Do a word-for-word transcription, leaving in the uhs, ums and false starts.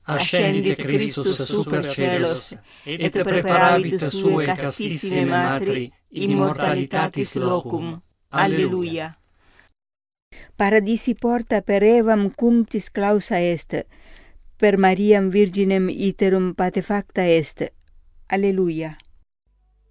ascendit Christus super caelos, et preparavit sue castissime matri immortalitatis locum. Alleluia. Paradisi porta per Evam cunctis clausa est, per Mariam virginem iterum patefacta est. Alleluia.